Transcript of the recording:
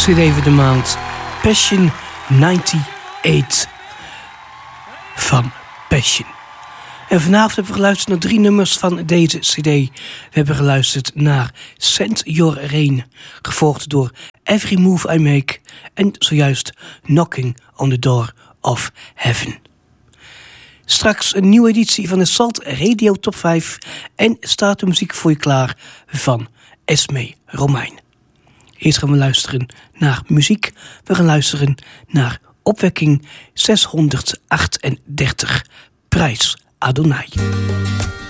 CD van de maand. Passion 98 van Passion. En vanavond hebben we geluisterd naar 3 nummers van deze CD. We hebben geluisterd naar Send Your Rain, gevolgd door Every Move I Make en zojuist Knocking on the Door of Heaven. Straks een nieuwe editie van de Salt Radio Top 5 en staat de muziek voor je klaar van Esme Romein. Eerst gaan we luisteren naar muziek. We gaan luisteren naar Opwekking 638, Prijs Adonai.